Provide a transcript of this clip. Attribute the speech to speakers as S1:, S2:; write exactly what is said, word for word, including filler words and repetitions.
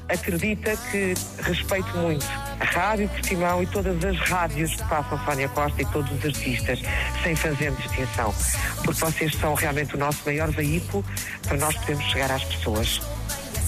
S1: acredita que respeito muito a Rádio Portimão e todas as rádios que passam Sónia Costa e todos os artistas, sem fazer distinção, porque vocês são realmente o nosso maior veículo para nós podermos chegar às pessoas.